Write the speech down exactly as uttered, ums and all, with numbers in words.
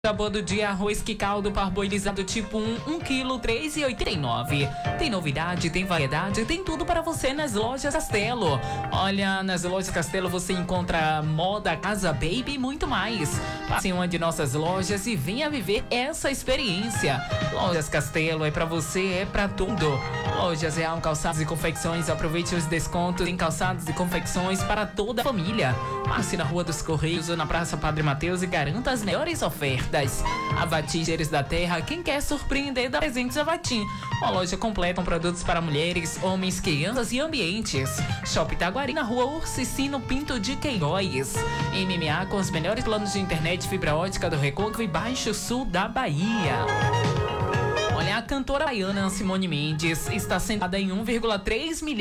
Sabor do dia, arroz que caldo parboilizado tipo um, um quilo, três reais e oitenta e nove centavos. Tem novidade, tem variedade, tem tudo para você nas lojas Castelo. Olha, nas lojas Castelo você encontra moda, casa, baby e muito mais. Passe em uma de nossas lojas e venha viver essa experiência. Lojas Castelo é para você, é para tudo. Lojas Real Calçados e Confecções, aproveite os descontos em calçados e confecções para toda a família. Passe na Rua dos Correios ou na Praça Padre Mateus e garanta as melhores ofertas. Avatim Cheiros da Terra, quem quer surpreender dá presentes Avatim. Uma loja completa com produtos para mulheres, homens, crianças e ambientes. Shopping Taguari na Rua Urcicino Pinto de Queiroz. M M A com os melhores planos de internet fibra ótica do Recôncavo e Baixo Sul da Bahia. Olha, a cantora baiana Simone Mendes está sentada em um vírgula três milhão